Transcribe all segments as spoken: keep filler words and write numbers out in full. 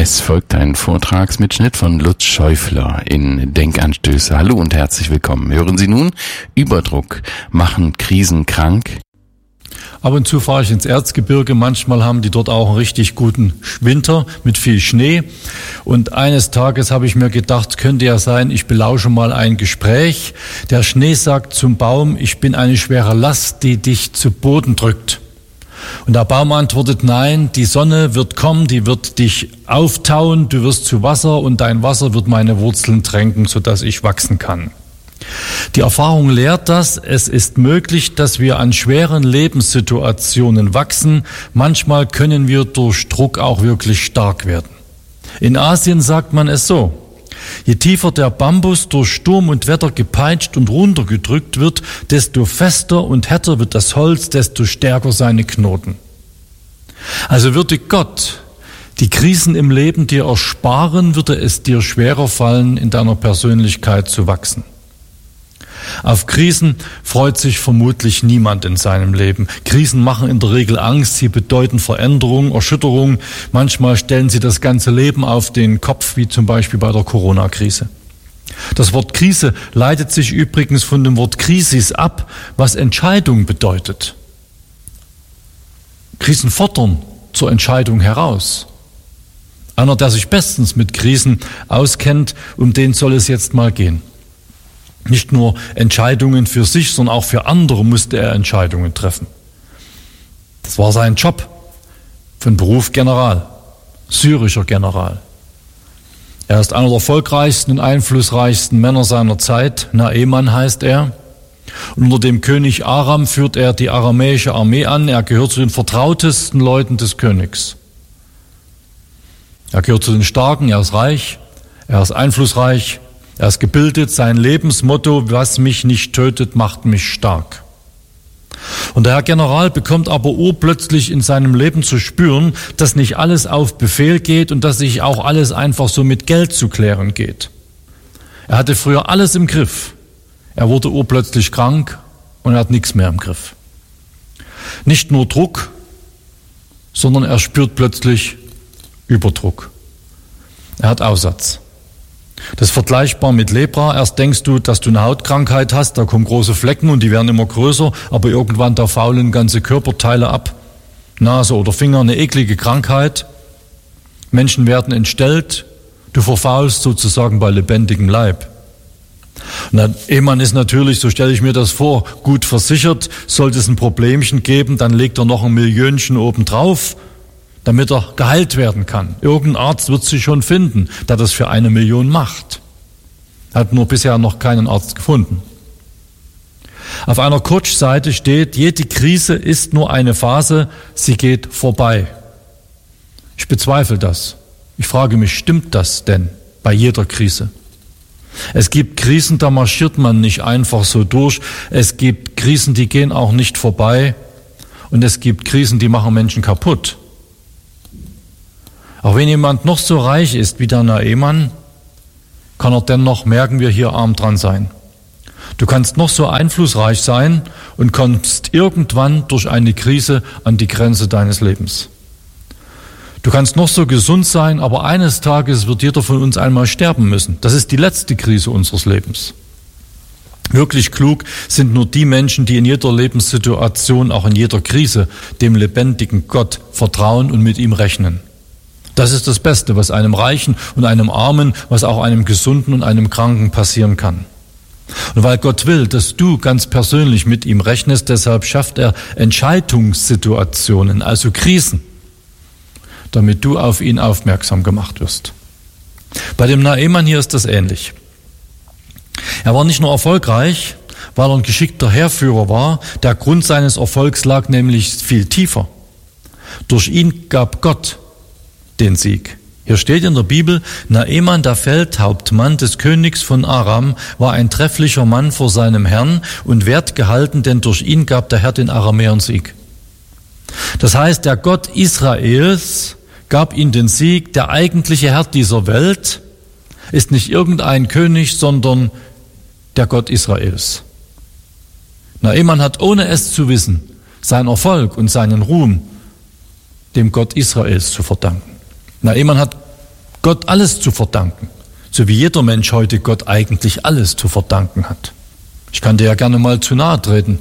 Es folgt ein Vortragsmitschnitt von Lutz Schäufler in Denkanstöße. Hallo und herzlich willkommen. Hören Sie nun: Überdruck machen Krisen krank. Ab und zu fahre ich ins Erzgebirge. Manchmal haben die dort auch einen richtig guten Winter mit viel Schnee. Und eines Tages habe ich mir gedacht, könnte ja sein, ich belausche mal ein Gespräch. Der Schnee sagt zum Baum: Ich bin eine schwere Last, die dich zu Boden drückt. Und der Baum antwortet: Nein, die Sonne wird kommen, die wird dich auftauen, du wirst zu Wasser und dein Wasser wird meine Wurzeln tränken, sodass ich wachsen kann. Die Erfahrung lehrt das, es ist möglich, dass wir an schweren Lebenssituationen wachsen. Manchmal können wir durch Druck auch wirklich stark werden. In Asien sagt man es so: Je tiefer der Bambus durch Sturm und Wetter gepeitscht und runtergedrückt wird, desto fester und härter wird das Holz, desto stärker seine Knoten. Also würde Gott die Krisen im Leben dir ersparen, würde es dir schwerer fallen, in deiner Persönlichkeit zu wachsen. Auf Krisen freut sich vermutlich niemand in seinem Leben. Krisen machen in der Regel Angst, sie bedeuten Veränderung, Erschütterung. Manchmal stellen sie das ganze Leben auf den Kopf, wie zum Beispiel bei der Corona-Krise. Das Wort Krise leitet sich übrigens von dem Wort Krisis ab, was Entscheidung bedeutet. Krisen fordern zur Entscheidung heraus. Einer, der sich bestens mit Krisen auskennt, um den soll es jetzt mal gehen. Nicht nur Entscheidungen für sich, sondern auch für andere musste er Entscheidungen treffen. Das war sein Job, von Beruf General, syrischer General. Er ist einer der erfolgreichsten und einflussreichsten Männer seiner Zeit. Naeman heißt er. Und unter dem König Aram führt er die aramäische Armee an. Er gehört zu den vertrautesten Leuten des Königs. Er gehört zu den Starken, er ist reich, er ist einflussreich. Er ist gebildet, sein Lebensmotto: Was mich nicht tötet, macht mich stark. Und der Herr General bekommt aber urplötzlich in seinem Leben zu spüren, dass nicht alles auf Befehl geht und dass sich auch alles einfach so mit Geld zu klären geht. Er hatte früher alles im Griff. Er wurde urplötzlich krank und er hat nichts mehr im Griff. Nicht nur Druck, sondern er spürt plötzlich Überdruck. Er hat Aussatz. Das ist vergleichbar mit Lepra. Erst denkst du, dass du eine Hautkrankheit hast, da kommen große Flecken und die werden immer größer, aber irgendwann da faulen ganze Körperteile ab. Nase oder Finger, eine eklige Krankheit. Menschen werden entstellt, du verfaulst sozusagen bei lebendigem Leib. Und der Ehemann ist natürlich, so stelle ich mir das vor, gut versichert. Sollte es ein Problemchen geben, dann legt er noch ein Millionchen obendrauf, damit er geheilt werden kann. Irgendein Arzt wird sich schon finden, der das für eine Million macht. Er hat nur bisher noch keinen Arzt gefunden. Auf einer Coach-Seite steht: Jede Krise ist nur eine Phase, sie geht vorbei. Ich bezweifle das. Ich frage mich, stimmt das denn bei jeder Krise? Es gibt Krisen, da marschiert man nicht einfach so durch. Es gibt Krisen, die gehen auch nicht vorbei. Und es gibt Krisen, die machen Menschen kaputt. Auch wenn jemand noch so reich ist wie der Naeman, kann er dennoch, merken wir hier, arm dran sein. Du kannst noch so einflussreich sein und kommst irgendwann durch eine Krise an die Grenze deines Lebens. Du kannst noch so gesund sein, aber eines Tages wird jeder von uns einmal sterben müssen. Das ist die letzte Krise unseres Lebens. Wirklich klug sind nur die Menschen, die in jeder Lebenssituation, auch in jeder Krise, dem lebendigen Gott vertrauen und mit ihm rechnen. Das ist das Beste, was einem Reichen und einem Armen, was auch einem Gesunden und einem Kranken passieren kann. Und weil Gott will, dass du ganz persönlich mit ihm rechnest, deshalb schafft er Entscheidungssituationen, also Krisen, damit du auf ihn aufmerksam gemacht wirst. Bei dem Naeman hier ist das ähnlich. Er war nicht nur erfolgreich, weil er ein geschickter Heerführer war. Der Grund seines Erfolgs lag nämlich viel tiefer. Durch ihn gab Gott den Sieg. Hier steht in der Bibel: Naeman, der Feldhauptmann des Königs von Aram, war ein trefflicher Mann vor seinem Herrn und wertgehalten, denn durch ihn gab der Herr den Aramäern Sieg. Das heißt, der Gott Israels gab ihm den Sieg. Der eigentliche Herr dieser Welt ist nicht irgendein König, sondern der Gott Israels. Naeman hat, ohne es zu wissen, seinen Erfolg und seinen Ruhm dem Gott Israels zu verdanken. Naeman hat Gott alles zu verdanken, so wie jeder Mensch heute Gott eigentlich alles zu verdanken hat. Ich kann dir ja gerne mal zu nahe treten.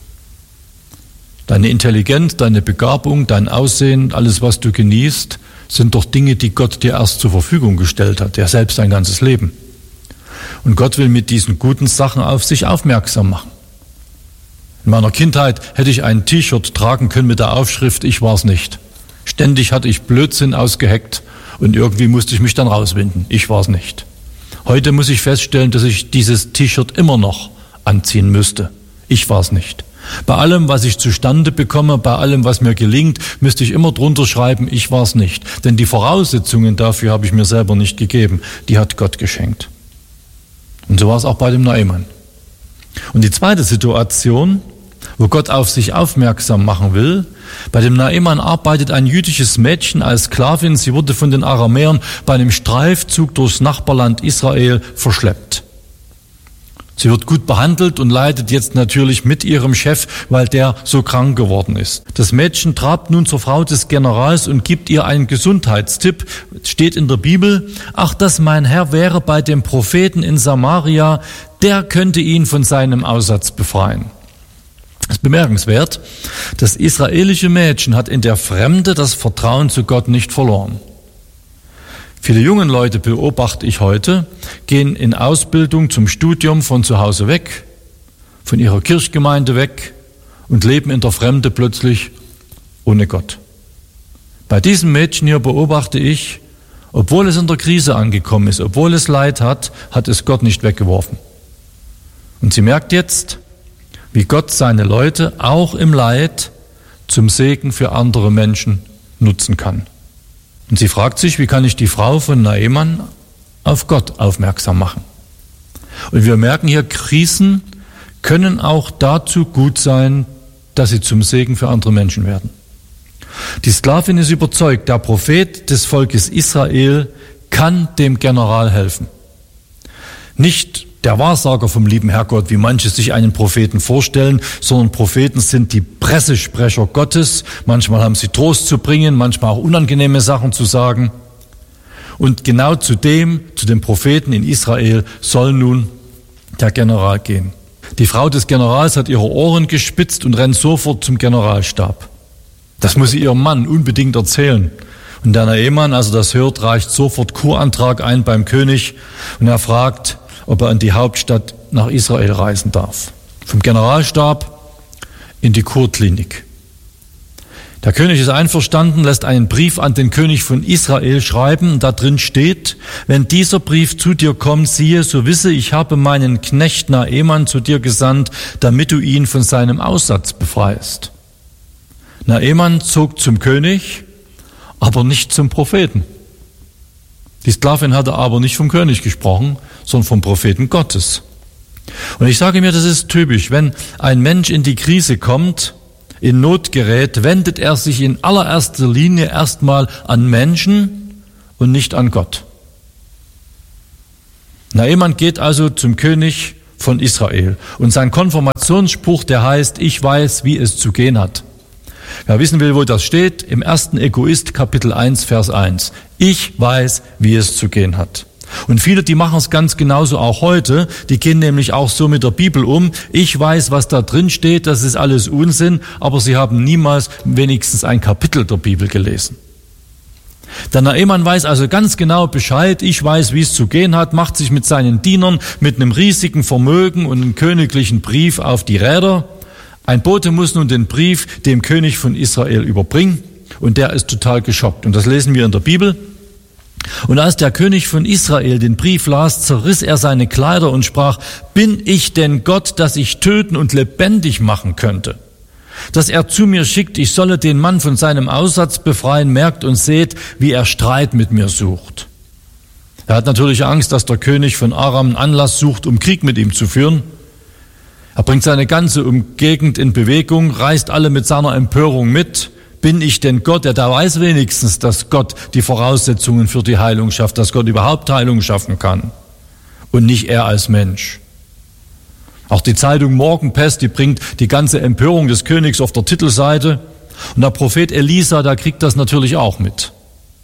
Deine Intelligenz, deine Begabung, dein Aussehen, alles, was du genießt, sind doch Dinge, die Gott dir erst zur Verfügung gestellt hat, er selbst sein ganzes Leben. Und Gott will mit diesen guten Sachen auf sich aufmerksam machen. In meiner Kindheit hätte ich ein T-Shirt tragen können mit der Aufschrift, ich war's nicht. Ständig hatte ich Blödsinn ausgeheckt und irgendwie musste ich mich dann rauswinden, ich war's nicht. Heute muss ich feststellen, dass ich dieses T-Shirt immer noch anziehen müsste. Ich war's nicht. Bei allem, was ich zustande bekomme, bei allem, was mir gelingt, müsste ich immer drunter schreiben, ich war's nicht. Denn die Voraussetzungen dafür habe ich mir selber nicht gegeben. Die hat Gott geschenkt. Und so war es auch bei dem Naaman. Und die zweite Situation, wo Gott auf sich aufmerksam machen will, bei dem Naaman arbeitet ein jüdisches Mädchen als Sklavin. Sie wurde von den Aramäern bei einem Streifzug durchs Nachbarland Israel verschleppt. Sie wird gut behandelt und leidet jetzt natürlich mit ihrem Chef, weil der so krank geworden ist. Das Mädchen trabt nun zur Frau des Generals und gibt ihr einen Gesundheitstipp. Steht in der Bibel, ach, dass mein Herr wäre bei dem Propheten in Samaria, der könnte ihn von seinem Aussatz befreien. Es ist bemerkenswert, das israelische Mädchen hat in der Fremde das Vertrauen zu Gott nicht verloren. Viele junge Leute, beobachte ich heute, gehen in Ausbildung zum Studium von zu Hause weg, von ihrer Kirchgemeinde weg und leben in der Fremde plötzlich ohne Gott. Bei diesem Mädchen hier beobachte ich, obwohl es in der Krise angekommen ist, obwohl es Leid hat, hat es Gott nicht weggeworfen. Und sie merkt jetzt, wie Gott seine Leute auch im Leid zum Segen für andere Menschen nutzen kann. Und sie fragt sich, wie kann ich die Frau von Naaman auf Gott aufmerksam machen? Und wir merken hier, Krisen können auch dazu gut sein, dass sie zum Segen für andere Menschen werden. Die Sklavin ist überzeugt, der Prophet des Volkes Israel kann dem General helfen. Nicht der Wahrsager vom lieben Herrgott, wie manche sich einen Propheten vorstellen, sondern Propheten sind die Pressesprecher Gottes. Manchmal haben sie Trost zu bringen, manchmal auch unangenehme Sachen zu sagen. Und genau zu dem, zu dem Propheten in Israel, soll nun der General gehen. Die Frau des Generals hat ihre Ohren gespitzt und rennt sofort zum Generalstab. Das muss sie ihrem Mann unbedingt erzählen. Und der Naaman, als er das hört, reicht sofort Kurantrag ein beim König und er fragt, ob er in die Hauptstadt nach Israel reisen darf. Vom Generalstab in die Kurklinik. Der König ist einverstanden, lässt einen Brief an den König von Israel schreiben. Da drin steht, wenn dieser Brief zu dir kommt, siehe, so wisse, ich habe meinen Knecht Naaman zu dir gesandt, damit du ihn von seinem Aussatz befreist. Naaman zog zum König, aber nicht zum Propheten. Die Sklavin hatte aber nicht vom König gesprochen, sondern vom Propheten Gottes. Und ich sage mir, das ist typisch. Wenn ein Mensch in die Krise kommt, in Not gerät, wendet er sich in allererster Linie erstmal an Menschen und nicht an Gott. Naaman geht also zum König von Israel. Und sein Konfirmationsspruch, der heißt, ich weiß, wie es zu gehen hat. Wer wissen will, wo das steht, im ersten Egoist, Kapitel eins, Vers eins. Ich weiß, wie es zu gehen hat. Und viele, die machen es ganz genauso auch heute, die gehen nämlich auch so mit der Bibel um. Ich weiß, was da drin steht, das ist alles Unsinn, aber sie haben niemals wenigstens ein Kapitel der Bibel gelesen. Der Naaman weiß also ganz genau Bescheid, ich weiß, wie es zu gehen hat, macht sich mit seinen Dienern mit einem riesigen Vermögen und einem königlichen Brief auf die Räder. Ein Bote muss nun den Brief dem König von Israel überbringen und der ist total geschockt. Und das lesen wir in der Bibel. Und als der König von Israel den Brief las, zerriss er seine Kleider und sprach, bin ich denn Gott, dass ich töten und lebendig machen könnte? Dass er zu mir schickt, ich solle den Mann von seinem Aussatz befreien, merkt und seht, wie er Streit mit mir sucht. Er hat natürlich Angst, dass der König von Aram einen Anlass sucht, um Krieg mit ihm zu führen. Er bringt seine ganze Gegend in Bewegung, reißt alle mit seiner Empörung mit. Bin ich denn Gott? Ja, der weiß wenigstens, dass Gott die Voraussetzungen für die Heilung schafft, dass Gott überhaupt Heilung schaffen kann und nicht er als Mensch. Auch die Zeitung Morgenpost, die bringt die ganze Empörung des Königs auf der Titelseite und der Prophet Elisa, der kriegt das natürlich auch mit.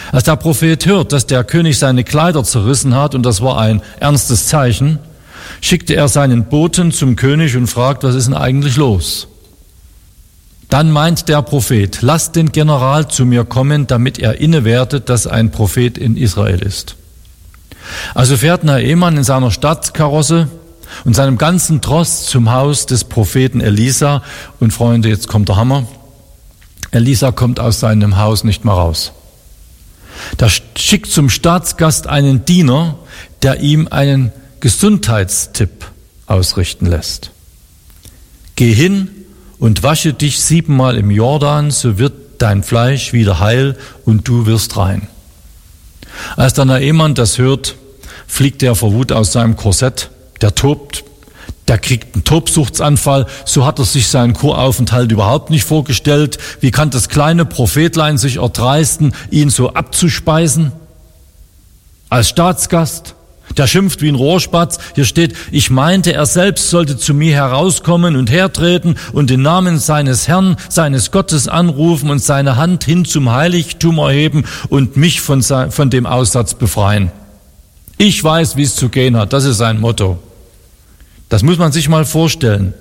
Als der Prophet hört, dass der König seine Kleider zerrissen hat, und das war ein ernstes Zeichen, schickte er seinen Boten zum König und fragt, was ist denn eigentlich los? Dann meint der Prophet, lasst den General zu mir kommen, damit er innewertet, dass ein Prophet in Israel ist. Also fährt Naaman in seiner Stadtkarosse und seinem ganzen Tross zum Haus des Propheten Elisa. Und Freunde, jetzt kommt der Hammer. Elisa kommt aus seinem Haus nicht mehr raus. Der schickt zum Staatsgast einen Diener, der ihm einen Gesundheitstipp ausrichten lässt. Geh hin und wasche dich siebenmal im Jordan, so wird dein Fleisch wieder heil und du wirst rein. Als der Naaman das hört, fliegt er vor Wut aus seinem Korsett, der tobt, der kriegt einen Tobsuchtsanfall, so hat er sich seinen Kuraufenthalt überhaupt nicht vorgestellt. Wie kann das kleine Prophetlein sich erdreisten, ihn so abzuspeisen? Als Staatsgast, der schimpft wie ein Rohrspatz. Hier steht, ich meinte, er selbst sollte zu mir herauskommen und hertreten und den Namen seines Herrn, seines Gottes anrufen und seine Hand hin zum Heiligtum erheben und mich von, von dem Aussatz befreien. Ich weiß, wie es zu gehen hat, das ist sein Motto. Das muss man sich mal vorstellen.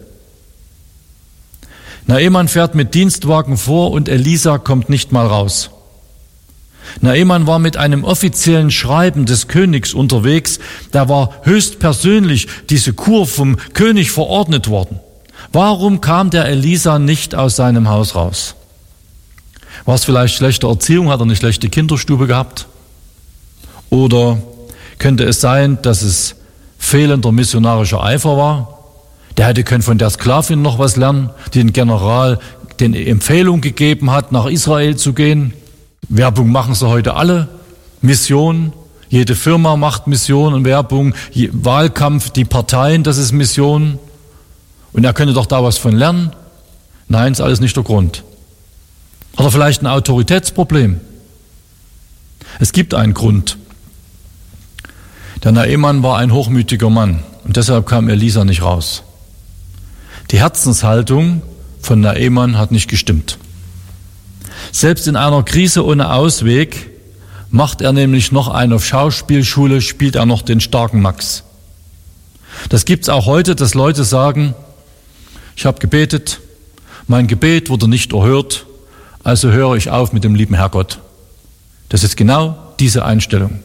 Naaman fährt mit Dienstwagen vor und Elisa kommt nicht mal raus. Naaman war mit einem offiziellen Schreiben des Königs unterwegs, da war höchstpersönlich diese Kur vom König verordnet worden. Warum kam der Elisa nicht aus seinem Haus raus? War es vielleicht schlechte Erziehung, hat er eine schlechte Kinderstube gehabt? Oder könnte es sein, dass es fehlender missionarischer Eifer war? Der hätte können von der Sklavin noch was lernen, die den General den Empfehlung gegeben hat, nach Israel zu gehen. Werbung machen sie heute alle. Mission, jede Firma macht Mission und Werbung. Wahlkampf, die Parteien, das ist Mission. Und er könnte doch da was von lernen. Nein, ist alles nicht der Grund. Hat er vielleicht ein Autoritätsproblem? Es gibt einen Grund. Der Naaman war ein hochmütiger Mann und deshalb kam Elisa nicht raus. Die Herzenshaltung von Naaman hat nicht gestimmt. Selbst in einer Krise ohne Ausweg macht er nämlich noch eine auf Schauspielschule, spielt er noch den starken Max. Das gibt's auch heute, dass Leute sagen, ich habe gebetet, mein Gebet wurde nicht erhört, also höre ich auf mit dem lieben Herrgott. Das ist genau diese Einstellung.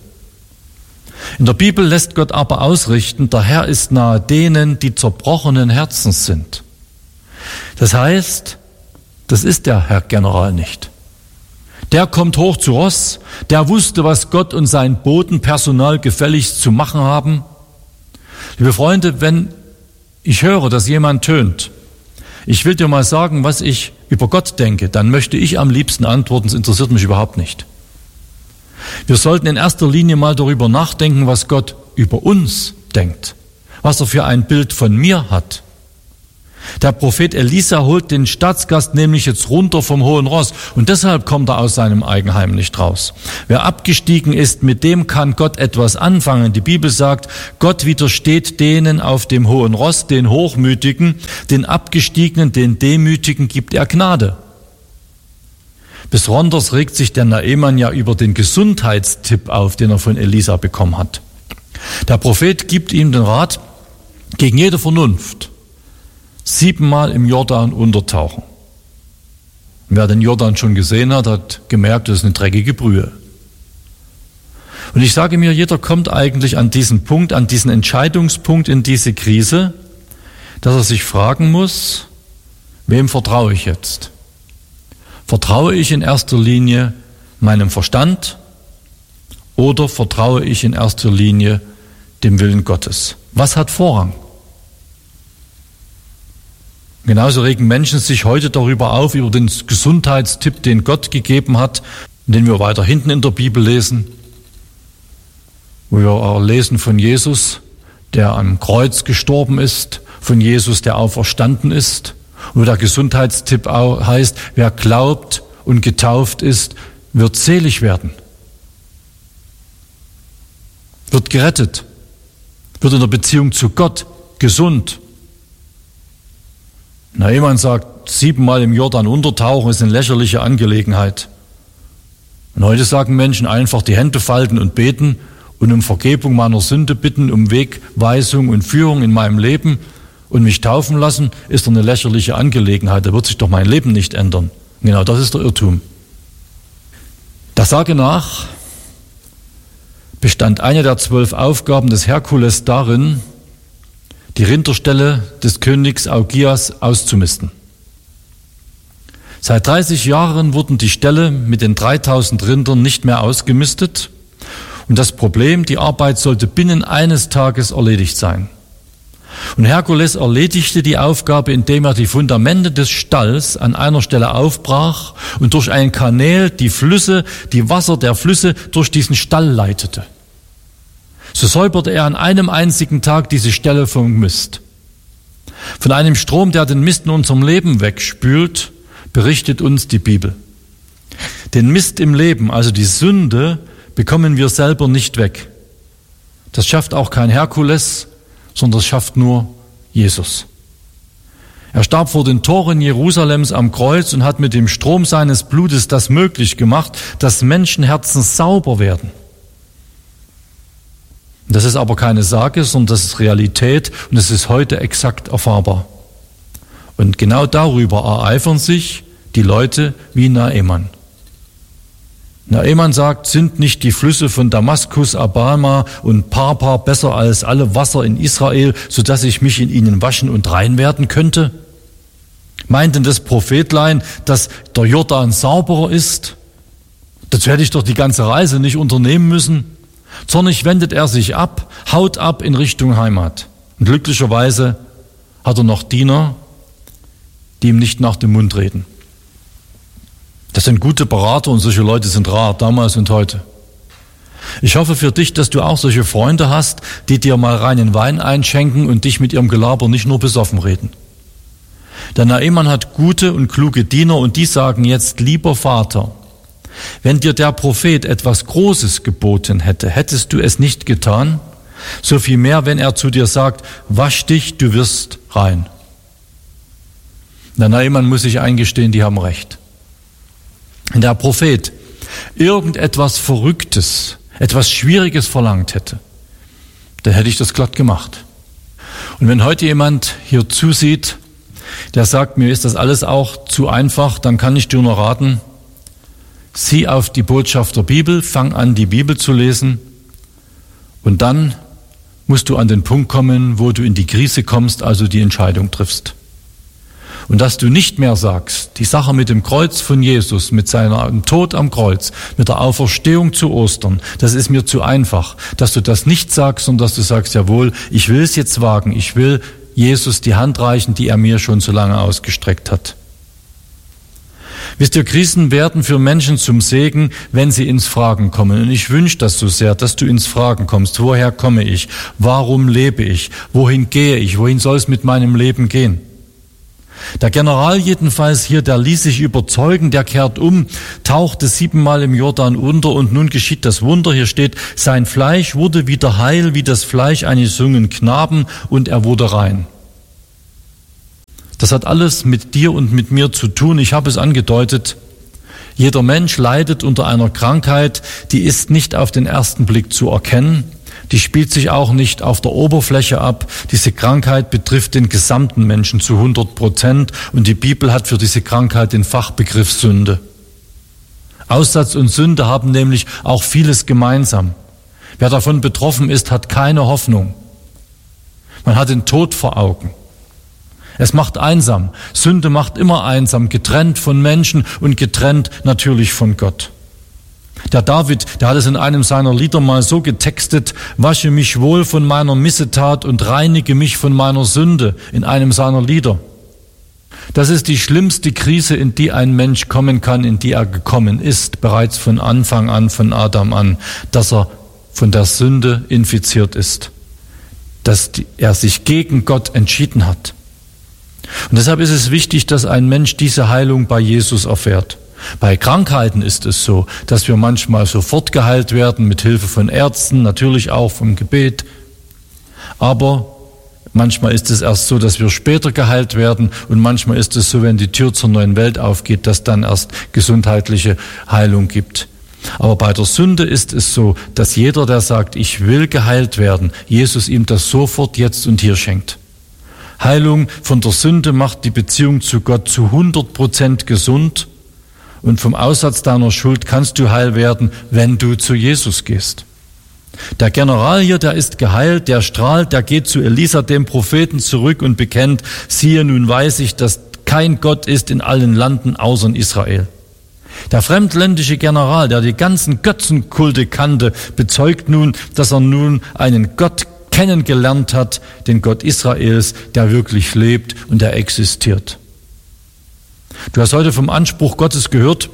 In der Bibel lässt Gott aber ausrichten, der Herr ist nahe denen, die zerbrochenen Herzens sind. Das heißt, das ist der Herr General nicht. Der kommt hoch zu Ross, der wusste, was Gott und sein Botenpersonal gefälligst zu machen haben. Liebe Freunde, wenn ich höre, dass jemand tönt, ich will dir mal sagen, was ich über Gott denke, dann möchte ich am liebsten antworten, es interessiert mich überhaupt nicht. Wir sollten in erster Linie mal darüber nachdenken, was Gott über uns denkt, was er für ein Bild von mir hat. Der Prophet Elisa holt den Staatsgast nämlich jetzt runter vom hohen Ross und deshalb kommt er aus seinem Eigenheim nicht raus. Wer abgestiegen ist, mit dem kann Gott etwas anfangen. Die Bibel sagt, Gott widersteht denen auf dem hohen Ross, den Hochmütigen, den Abgestiegenen, den Demütigen gibt er Gnade. Besonders regt sich der Naaman ja über den Gesundheitstipp auf, den er von Elisa bekommen hat. Der Prophet gibt ihm den Rat, gegen jede Vernunft siebenmal im Jordan untertauchen. Und wer den Jordan schon gesehen hat, hat gemerkt, das ist eine dreckige Brühe. Und ich sage mir, jeder kommt eigentlich an diesen Punkt, an diesen Entscheidungspunkt in diese Krise, dass er sich fragen muss, wem vertraue ich jetzt? Vertraue ich in erster Linie meinem Verstand oder vertraue ich in erster Linie dem Willen Gottes? Was hat Vorrang? Genauso regen Menschen sich heute darüber auf, über den Gesundheitstipp, den Gott gegeben hat, den wir weiter hinten in der Bibel lesen, wo wir lesen von Jesus, der am Kreuz gestorben ist, von Jesus, der auferstanden ist, wo der Gesundheitstipp auch heißt, wer glaubt und getauft ist, wird selig werden, wird gerettet, wird in der Beziehung zu Gott gesund. Na, jemand sagt, siebenmal im Jordan untertauchen ist eine lächerliche Angelegenheit. Und heute sagen Menschen einfach die Hände falten und beten und um Vergebung meiner Sünde bitten, um Wegweisung und Führung in meinem Leben und mich taufen lassen, ist doch eine lächerliche Angelegenheit. Da wird sich doch mein Leben nicht ändern. Genau, das ist der Irrtum. Der Sage nach bestand eine der zwölf Aufgaben des Herkules darin, die Rinderställe des Königs Augias auszumisten. Seit dreißig Jahren wurden die Ställe mit den dreitausend Rindern nicht mehr ausgemistet und das Problem, die Arbeit sollte binnen eines Tages erledigt sein. Und Herkules erledigte die Aufgabe, indem er die Fundamente des Stalls an einer Stelle aufbrach und durch einen Kanal die Flüsse, die Wasser der Flüsse durch diesen Stall leitete. So säuberte er an einem einzigen Tag diese Stelle vom Mist. Von einem Strom, der den Mist in unserem Leben wegspült, berichtet uns die Bibel. Den Mist im Leben, also die Sünde, bekommen wir selber nicht weg. Das schafft auch kein Herkules, sondern das schafft nur Jesus. Er starb vor den Toren Jerusalems am Kreuz und hat mit dem Strom seines Blutes das möglich gemacht, dass Menschenherzen sauber werden. Das ist aber keine Sage, sondern das ist Realität und es ist heute exakt erfahrbar. Und genau darüber ereifern sich die Leute wie Naaman. Naaman sagt, sind nicht die Flüsse von Damaskus, Abana und Parpa besser als alle Wasser in Israel, sodass ich mich in ihnen waschen und rein werden könnte? Meint denn das Prophetlein, dass der Jordan sauberer ist? Dazu hätte ich doch die ganze Reise nicht unternehmen müssen. Zornig wendet er sich ab, haut ab in Richtung Heimat. Und glücklicherweise hat er noch Diener, die ihm nicht nach dem Mund reden. Das sind gute Berater und solche Leute sind rar, damals und heute. Ich hoffe für dich, dass du auch solche Freunde hast, die dir mal reinen Wein einschenken und dich mit ihrem Gelaber nicht nur besoffen reden. Der Naaman hat gute und kluge Diener und die sagen jetzt, lieber Vater, wenn dir der Prophet etwas Großes geboten hätte, hättest du es nicht getan? So viel mehr, wenn er zu dir sagt, wasch dich, du wirst rein. Der Naaman muss sich eingestehen, die haben recht. Wenn der Prophet irgendetwas Verrücktes, etwas Schwieriges verlangt hätte, dann hätte ich das glatt gemacht. Und wenn heute jemand hier zusieht, der sagt, mir ist das alles auch zu einfach, dann kann ich dir nur raten, sieh auf die Botschaft der Bibel, fang an, die Bibel zu lesen und dann musst du an den Punkt kommen, wo du in die Krise kommst, also die Entscheidung triffst. Und dass du nicht mehr sagst, die Sache mit dem Kreuz von Jesus, mit seinem Tod am Kreuz, mit der Auferstehung zu Ostern, das ist mir zu einfach, dass du das nicht sagst, sondern dass du sagst, jawohl, ich will es jetzt wagen, ich will Jesus die Hand reichen, die er mir schon so lange ausgestreckt hat. Wisst ihr, Krisen werden für Menschen zum Segen, wenn sie ins Fragen kommen. Und ich wünsche das so sehr, dass du ins Fragen kommst. Woher komme ich? Warum lebe ich? Wohin gehe ich? Wohin soll es mit meinem Leben gehen? Der General jedenfalls hier, der ließ sich überzeugen, der kehrt um, tauchte siebenmal im Jordan unter und nun geschieht das Wunder. Hier steht, sein Fleisch wurde wieder heil wie das Fleisch eines jungen Knaben und er wurde rein. Das hat alles mit dir und mit mir zu tun. Ich habe es angedeutet. Jeder Mensch leidet unter einer Krankheit, die ist nicht auf den ersten Blick zu erkennen. Die spielt sich auch nicht auf der Oberfläche ab. Diese Krankheit betrifft den gesamten Menschen zu hundert Prozent und die Bibel hat für diese Krankheit den Fachbegriff Sünde. Aussatz und Sünde haben nämlich auch vieles gemeinsam. Wer davon betroffen ist, hat keine Hoffnung. Man hat den Tod vor Augen. Es macht einsam. Sünde macht immer einsam, getrennt von Menschen und getrennt natürlich von Gott. Der David, der hat es in einem seiner Lieder mal so getextet, wasche mich wohl von meiner Missetat und reinige mich von meiner Sünde, in einem seiner Lieder. Das ist die schlimmste Krise, in die ein Mensch kommen kann, in die er gekommen ist, bereits von Anfang an, von Adam an, dass er von der Sünde infiziert ist, dass er sich gegen Gott entschieden hat. Und deshalb ist es wichtig, dass ein Mensch diese Heilung bei Jesus erfährt. Bei Krankheiten ist es so, dass wir manchmal sofort geheilt werden, mit Hilfe von Ärzten, natürlich auch vom Gebet. Aber manchmal ist es erst so, dass wir später geheilt werden und manchmal ist es so, wenn die Tür zur neuen Welt aufgeht, dass dann erst gesundheitliche Heilung gibt. Aber bei der Sünde ist es so, dass jeder, der sagt, ich will geheilt werden, Jesus ihm das sofort jetzt und hier schenkt. Heilung von der Sünde macht die Beziehung zu Gott zu hundert Prozent gesund und vom Aussatz deiner Schuld kannst du heil werden, wenn du zu Jesus gehst. Der General hier, der ist geheilt, der strahlt, der geht zu Elisa, dem Propheten, zurück und bekennt, siehe, nun weiß ich, dass kein Gott ist in allen Landen außer in Israel. Der fremdländische General, der die ganzen Götzenkulte kannte, bezeugt nun, dass er nun einen Gott kennengelernt hat, den Gott Israels, der wirklich lebt und der existiert. Du hast heute vom Anspruch Gottes gehört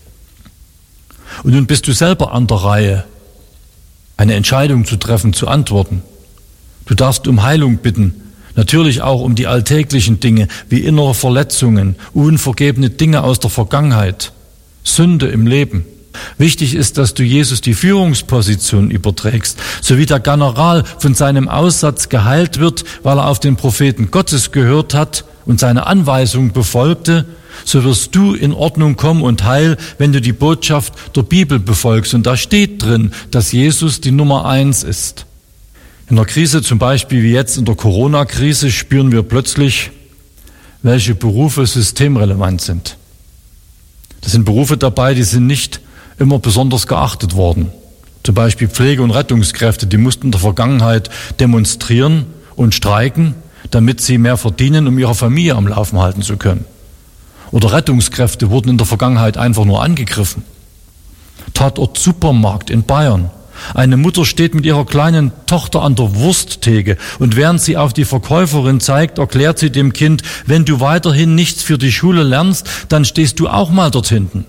und nun bist du selber an der Reihe, eine Entscheidung zu treffen, zu antworten. Du darfst um Heilung bitten, natürlich auch um die alltäglichen Dinge wie innere Verletzungen, unvergebene Dinge aus der Vergangenheit, Sünde im Leben. Wichtig ist, dass du Jesus die Führungsposition überträgst, so wie der General von seinem Aussatz geheilt wird, weil er auf den Propheten Gottes gehört hat und seine Anweisung befolgte, so wirst du in Ordnung kommen und heil, wenn du die Botschaft der Bibel befolgst. Und da steht drin, dass Jesus die Nummer eins ist. In der Krise, zum Beispiel wie jetzt in der Corona-Krise, spüren wir plötzlich, welche Berufe systemrelevant sind. Das sind Berufe dabei, die sind nicht immer besonders geachtet worden. Zum Beispiel Pflege- und Rettungskräfte, die mussten in der Vergangenheit demonstrieren und streiken, damit sie mehr verdienen, um ihre Familie am Laufen halten zu können. Oder Rettungskräfte wurden in der Vergangenheit einfach nur angegriffen. Tatort Supermarkt in Bayern. Eine Mutter steht mit ihrer kleinen Tochter an der Wursttheke und während sie auf die Verkäuferin zeigt, erklärt sie dem Kind, wenn du weiterhin nichts für die Schule lernst, dann stehst du auch mal dort hinten.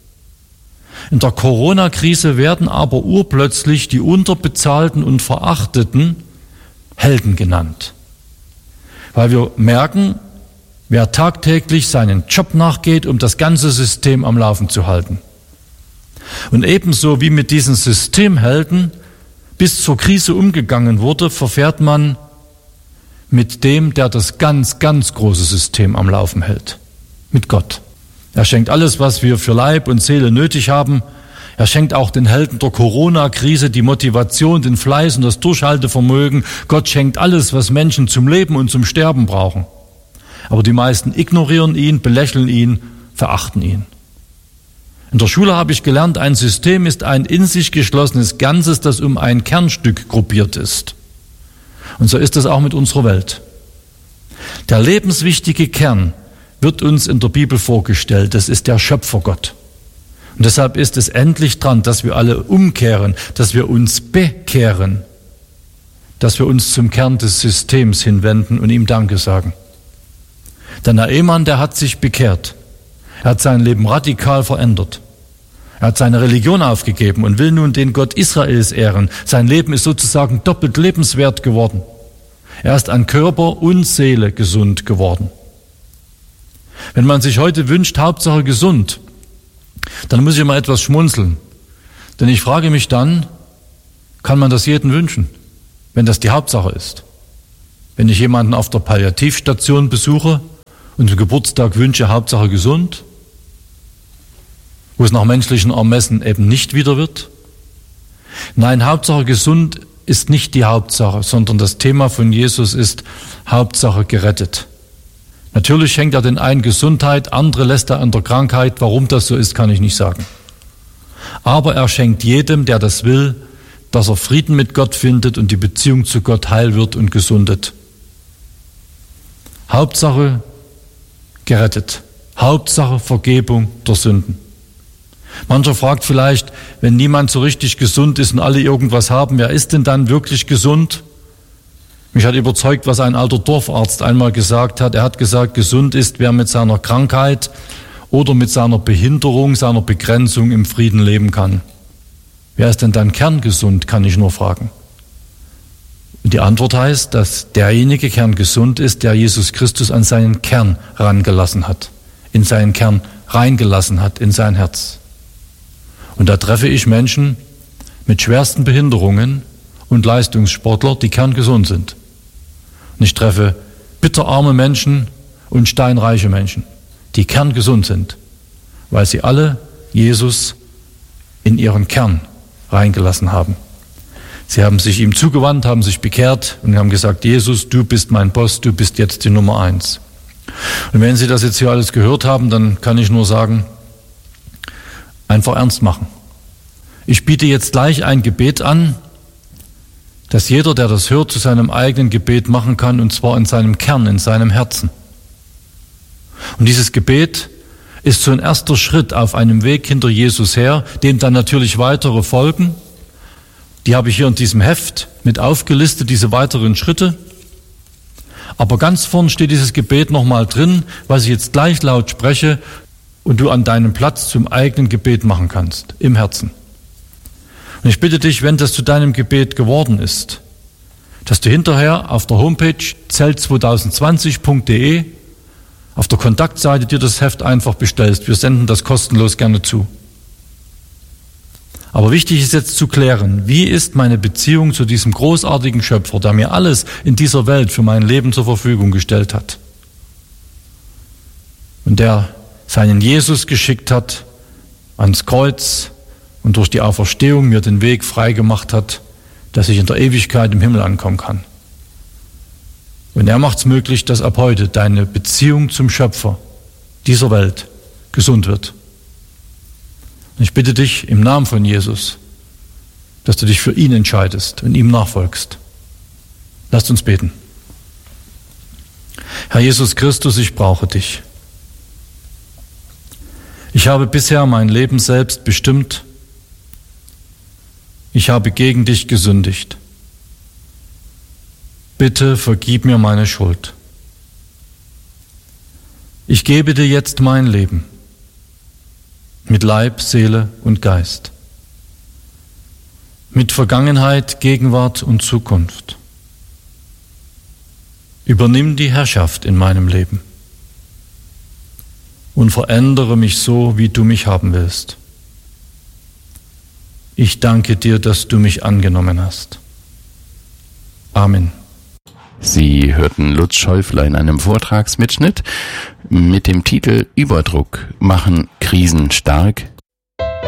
In der Corona-Krise werden aber urplötzlich die Unterbezahlten und Verachteten Helden genannt. Weil wir merken, wer tagtäglich seinen Job nachgeht, um das ganze System am Laufen zu halten. Und ebenso wie mit diesen Systemhelden bis zur Krise umgegangen wurde, verfährt man mit dem, der das ganz, ganz große System am Laufen hält. Mit Gott. Er schenkt alles, was wir für Leib und Seele nötig haben. Er schenkt auch den Helden der Corona-Krise die Motivation, den Fleiß und das Durchhaltevermögen. Gott schenkt alles, was Menschen zum Leben und zum Sterben brauchen. Aber die meisten ignorieren ihn, belächeln ihn, verachten ihn. In der Schule habe ich gelernt, ein System ist ein in sich geschlossenes Ganzes, das um ein Kernstück gruppiert ist. Und so ist es auch mit unserer Welt. Der lebenswichtige Kern wird uns in der Bibel vorgestellt, das ist der Schöpfergott. Und deshalb ist es endlich dran, dass wir alle umkehren, dass wir uns bekehren, dass wir uns zum Kern des Systems hinwenden und ihm Danke sagen. Der Naaman, der hat sich bekehrt. Er hat sein Leben radikal verändert. Er hat seine Religion aufgegeben und will nun den Gott Israels ehren. Sein Leben ist sozusagen doppelt lebenswert geworden. Er ist an Körper und Seele gesund geworden. Wenn man sich heute wünscht, Hauptsache gesund, dann muss ich mal etwas schmunzeln. Denn ich frage mich dann, kann man das jedem wünschen, wenn das die Hauptsache ist? Wenn ich jemanden auf der Palliativstation besuche und zum Geburtstag wünsche, Hauptsache gesund, wo es nach menschlichen Ermessen eben nicht wieder wird? Nein, Hauptsache gesund ist nicht die Hauptsache, sondern das Thema von Jesus ist Hauptsache gerettet. Natürlich schenkt er den einen Gesundheit, andere lässt er an der Krankheit. Warum das so ist, kann ich nicht sagen. Aber er schenkt jedem, der das will, dass er Frieden mit Gott findet und die Beziehung zu Gott heil wird und gesundet. Hauptsache gerettet. Hauptsache Vergebung der Sünden. Mancher fragt vielleicht, wenn niemand so richtig gesund ist und alle irgendwas haben, wer ist denn dann wirklich gesund? Mich hat überzeugt, was ein alter Dorfarzt einmal gesagt hat. Er hat gesagt, gesund ist, wer mit seiner Krankheit oder mit seiner Behinderung, seiner Begrenzung im Frieden leben kann. Wer ist denn dann kerngesund, kann ich nur fragen. Und die Antwort heißt, dass derjenige kerngesund ist, der Jesus Christus an seinen Kern rangelassen hat, in seinen Kern reingelassen hat, in sein Herz. Und da treffe ich Menschen mit schwersten Behinderungen und Leistungssportler, die kerngesund sind. Und ich treffe bitterarme Menschen und steinreiche Menschen, die kerngesund sind, weil sie alle Jesus in ihren Kern reingelassen haben. Sie haben sich ihm zugewandt, haben sich bekehrt und haben gesagt, Jesus, du bist mein Boss, du bist jetzt die Nummer eins. Und wenn Sie das jetzt hier alles gehört haben, dann kann ich nur sagen, einfach ernst machen. Ich biete jetzt gleich ein Gebet an, das jeder, der das hört, zu seinem eigenen Gebet machen kann, und zwar in seinem Kern, in seinem Herzen. Und dieses Gebet ist so ein erster Schritt auf einem Weg hinter Jesus her, dem dann natürlich weitere folgen. Die habe ich hier in diesem Heft mit aufgelistet, diese weiteren Schritte. Aber ganz vorn steht dieses Gebet nochmal drin, was ich jetzt gleich laut spreche und du an deinem Platz zum eigenen Gebet machen kannst, im Herzen. Und ich bitte dich, wenn das zu deinem Gebet geworden ist, dass du hinterher auf der Homepage zelt zwanzig zwanzig punkt de auf der Kontaktseite dir das Heft einfach bestellst. Wir senden das kostenlos gerne zu. Aber wichtig ist jetzt zu klären, wie ist meine Beziehung zu diesem großartigen Schöpfer, der mir alles in dieser Welt für mein Leben zur Verfügung gestellt hat und der seinen Jesus geschickt hat ans Kreuz und durch die Auferstehung mir den Weg frei gemacht hat, dass ich in der Ewigkeit im Himmel ankommen kann. Und er macht es möglich, dass ab heute deine Beziehung zum Schöpfer dieser Welt gesund wird. Und ich bitte dich im Namen von Jesus, dass du dich für ihn entscheidest und ihm nachfolgst. Lasst uns beten. Herr Jesus Christus, ich brauche dich. Ich habe bisher mein Leben selbst bestimmt. Ich habe gegen dich gesündigt. Bitte vergib mir meine Schuld. Ich gebe dir jetzt mein Leben mit Leib, Seele und Geist, mit Vergangenheit, Gegenwart und Zukunft. Übernimm die Herrschaft in meinem Leben und verändere mich so, wie du mich haben willst. Ich danke dir, dass du mich angenommen hast. Amen. Sie hörten Lutz Schäufler in einem Vortragsmitschnitt mit dem Titel Überdruck machen Krisen stark.